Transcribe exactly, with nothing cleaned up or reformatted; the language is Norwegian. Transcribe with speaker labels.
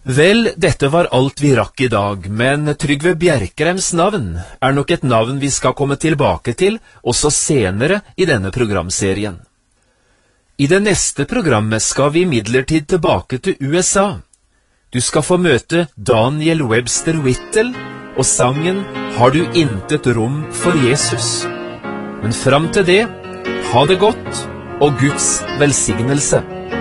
Speaker 1: Vel, dette var alt vi rakk i dag, men Trygve Bjerkreims navn er nok et navn vi skal komme tilbake til også senere i denne programserien. I det neste programmet skal vi imidlertid tilbake til U S A. Du skal få møte Daniel Webster Whittle og sangen «Har du intet rom for Jesus?». Men fram til det, ha det godt og Guds velsignelse.